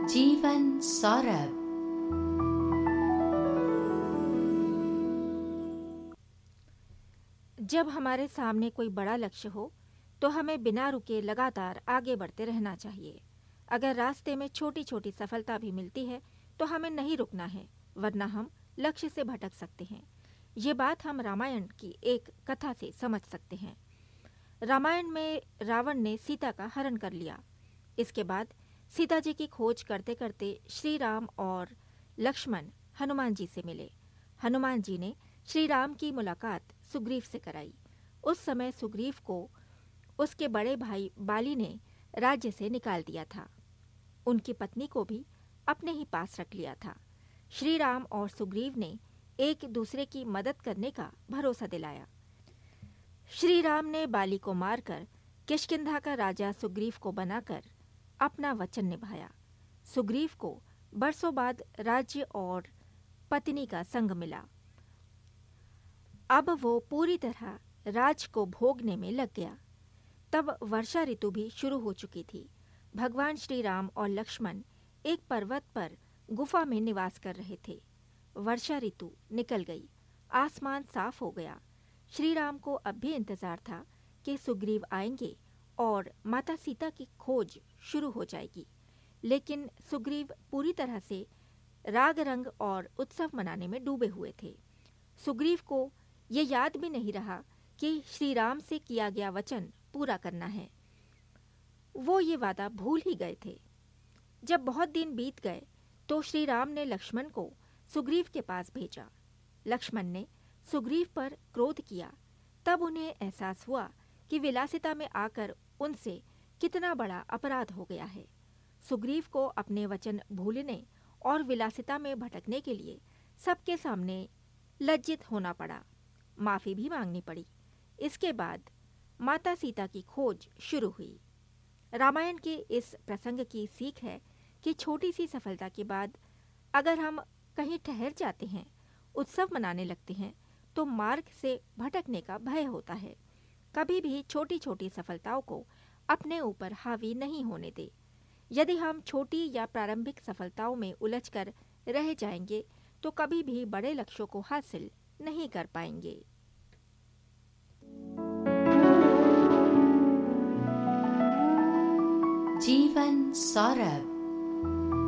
जीवन सौरभ। जब हमारे सामने कोई बड़ा लक्ष्य हो तो हमें बिना रुके लगातार आगे बढ़ते रहना चाहिए। अगर रास्ते में छोटी छोटी सफलता भी मिलती है तो हमें नहीं रुकना है, वरना हम लक्ष्य से भटक सकते हैं। ये बात हम रामायण की एक कथा से समझ सकते हैं। रामायण में रावण ने सीता का हरण कर लिया। इसके बाद सीता जी की खोज करते करते श्री राम और लक्ष्मण हनुमान जी से मिले। हनुमान जी ने श्री राम की मुलाकात सुग्रीव से कराई। उस समय सुग्रीव को उसके बड़े भाई बाली ने राज्य से निकाल दिया था। उनकी पत्नी को भी अपने ही पास रख लिया था। श्री राम और सुग्रीव ने एक दूसरे की मदद करने का भरोसा दिलाया। श्री राम ने बाली को मारकर किष्किंधा का राजा सुग्रीव को बनाकर अपना वचन निभाया। सुग्रीव को बरसों बाद राज्य और पत्नी का संग मिला। अब वो पूरी तरह राज को भोगने में लग गया। तब वर्षा ऋतु भी शुरू हो चुकी थी। भगवान श्री राम और लक्ष्मण एक पर्वत पर गुफा में निवास कर रहे थे। वर्षा ऋतु निकल गई, आसमान साफ हो गया। श्री राम को अब भी इंतजार था कि सुग्रीव आएंगे और माता सीता की खोज शुरू हो जाएगी। लेकिन सुग्रीव पूरी तरह से राग रंग और उत्सव मनाने में डूबे हुए थे। सुग्रीव को ये याद भी नहीं रहा कि श्री राम से किया गया वचन पूरा करना है। वो ये वादा भूल ही गए थे। जब बहुत दिन बीत गए तो श्री राम ने लक्ष्मण को सुग्रीव के पास भेजा। लक्ष्मण ने सुग्रीव पर क्रोध किया। तब उन्हें एहसास हुआ कि विलासिता में आकर उनसे कितना बड़ा अपराध हो गया है। सुग्रीव को अपने वचन भूलने और विलासिता में भटकने के लिए सबके सामने लज्जित होना पड़ा, माफी भी मांगनी पड़ी। इसके बाद माता सीता की खोज शुरू हुई। रामायण के इस प्रसंग की सीख है कि छोटी सी सफलता के बाद अगर हम कहीं ठहर जाते हैं, उत्सव मनाने लगते हैं, तो मार्ग से भटकने का भय होता है। कभी भी छोटी छोटी सफलताओं को अपने ऊपर हावी नहीं होने दे। यदि हम छोटी या प्रारंभिक सफलताओं में उलझकर रह जाएंगे तो कभी भी बड़े लक्ष्यों को हासिल नहीं कर पाएंगे। जीवन सौरभ।